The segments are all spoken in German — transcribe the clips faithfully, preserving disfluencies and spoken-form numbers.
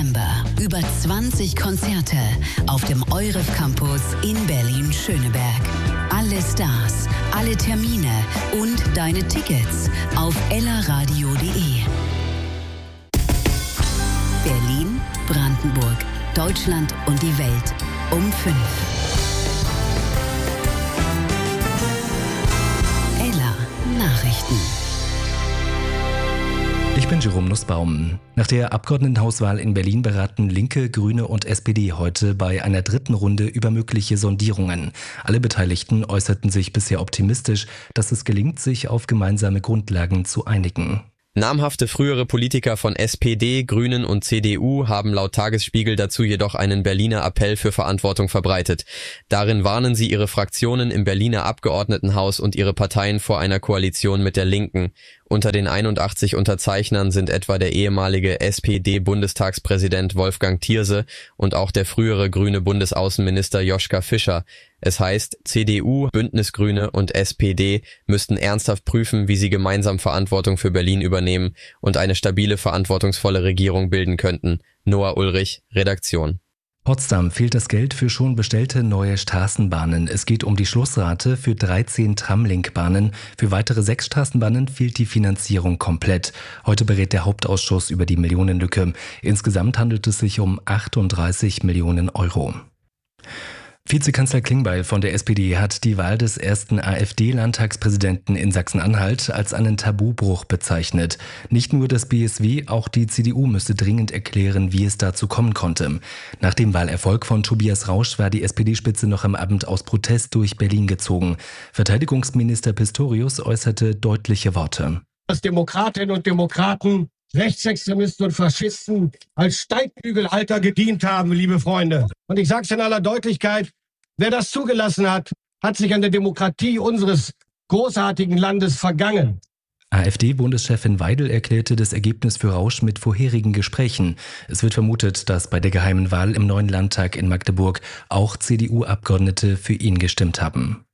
September über zwanzig Konzerte auf dem Euref Campus in Berlin-Schöneberg. Alle Stars, alle Termine und deine Tickets auf ellaradio punkt de. Berlin, Brandenburg, Deutschland und die Welt um fünf. Ella Nachrichten. Ich bin Jerome Nussbaum. Nach der Abgeordnetenhauswahl in Berlin beraten Linke, Grüne und S P D heute bei einer dritten Runde über mögliche Sondierungen. Alle Beteiligten äußerten sich bisher optimistisch, dass es gelingt, sich auf gemeinsame Grundlagen zu einigen. Namhafte frühere Politiker von S P D, Grünen und C D U haben laut Tagesspiegel dazu jedoch einen Berliner Appell für Verantwortung verbreitet. Darin warnen sie ihre Fraktionen im Berliner Abgeordnetenhaus und ihre Parteien vor einer Koalition mit der Linken. Unter den einundachtzig Unterzeichnern sind etwa der ehemalige S P D-Bundestagspräsident Wolfgang Thierse und auch der frühere grüne Bundesaußenminister Joschka Fischer. Es heißt, C D U, Bündnisgrüne und S P D müssten ernsthaft prüfen, wie sie gemeinsam Verantwortung für Berlin übernehmen und eine stabile, verantwortungsvolle Regierung bilden könnten. Noah Ulrich, Redaktion. Potsdam fehlt das Geld für schon bestellte neue Straßenbahnen. Es geht um die Schlussrate für dreizehn Tramlinkbahnen. Für weitere sechs Straßenbahnen fehlt die Finanzierung komplett. Heute berät der Hauptausschuss über die Millionenlücke. Insgesamt handelt es sich um achtunddreißig Millionen Euro. Vizekanzler Klingbeil von der S P D hat die Wahl des ersten AfD-Landtagspräsidenten in Sachsen-Anhalt als einen Tabubruch bezeichnet. Nicht nur das B S W, auch die C D U müsse dringend erklären, wie es dazu kommen konnte. Nach dem Wahlerfolg von Tobias Rausch war die S P D-Spitze noch am Abend aus Protest durch Berlin gezogen. Verteidigungsminister Pistorius äußerte deutliche Worte. Dass Demokratinnen und Demokraten, Rechtsextremisten und Faschisten als Steigbügelhalter gedient haben, liebe Freunde. Und ich sage es in aller Deutlichkeit, wer das zugelassen hat, hat sich an der Demokratie unseres großartigen Landes vergangen. AfD-Bundeschefin Weidel erklärte das Ergebnis für Rausch mit vorherigen Gesprächen. Es wird vermutet, dass bei der geheimen Wahl im neuen Landtag in Magdeburg auch C D U-Abgeordnete für ihn gestimmt haben.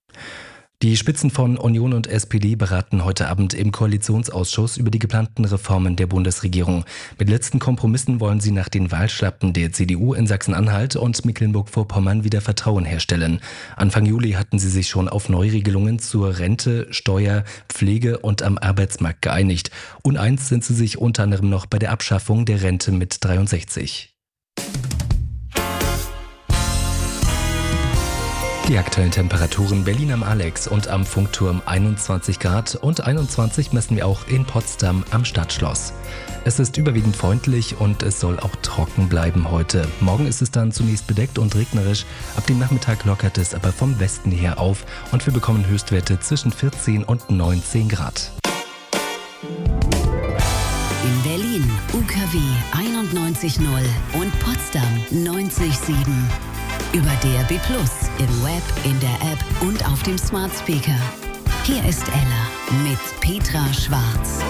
Die Spitzen von Union und S P D beraten heute Abend im Koalitionsausschuss über die geplanten Reformen der Bundesregierung. Mit letzten Kompromissen wollen sie nach den Wahlschlappen der C D U in Sachsen-Anhalt und Mecklenburg-Vorpommern wieder Vertrauen herstellen. Anfang Juli hatten sie sich schon auf Neuregelungen zur Rente, Steuer, Pflege und am Arbeitsmarkt geeinigt. Uneins sind sie sich unter anderem noch bei der Abschaffung der Rente mit dreiundsechzig. Die aktuellen Temperaturen: Berlin am Alex und am Funkturm einundzwanzig Grad und einundzwanzig messen wir auch in Potsdam am Stadtschloss. Es ist überwiegend freundlich und es soll auch trocken bleiben heute. Morgen ist es dann zunächst bedeckt und regnerisch. Ab dem Nachmittag lockert es aber vom Westen her auf und wir bekommen Höchstwerte zwischen vierzehn und neunzehn Grad. In Berlin U K W einundneunzig Komma null und Potsdam neunzig Komma sieben. Über D A B plus, im Web, in der App und auf dem Smart Speaker. Hier ist Ella mit Petra Schwarz.